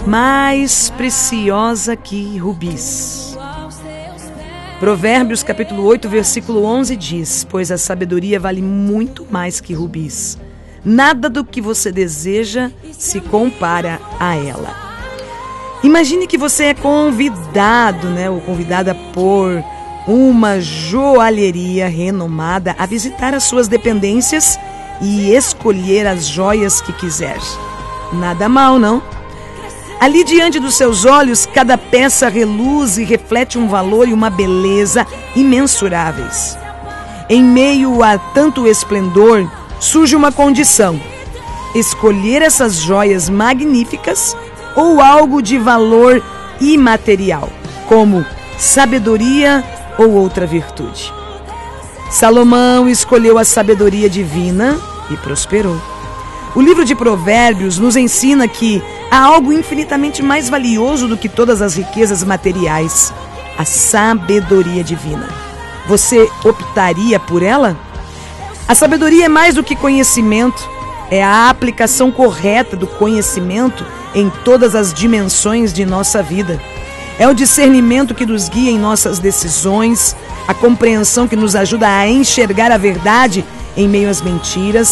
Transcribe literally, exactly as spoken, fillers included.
mais preciosa que rubis. Provérbios capítulo oito, versículo onze diz: pois a sabedoria vale muito mais que rubis. Nada do que você deseja se compara a ela. Imagine que você é convidado, né, ou convidada por uma joalheria renomada a visitar as suas dependências e escolher as joias que quiser. Nada mal, não? Ali diante dos seus olhos, cada peça reluz e reflete um valor e uma beleza imensuráveis. Em meio a tanto esplendor, surge uma condição: escolher essas joias magníficas ou algo de valor imaterial, como sabedoria ou outra virtude. Salomão escolheu a sabedoria divina e prosperou. O livro de Provérbios nos ensina que há algo infinitamente mais valioso do que todas as riquezas materiais: a sabedoria divina. Você optaria por ela? A sabedoria é mais do que conhecimento, é a aplicação correta do conhecimento em todas as dimensões de nossa vida. É o discernimento que nos guia em nossas decisões, a compreensão que nos ajuda a enxergar a verdade em meio às mentiras,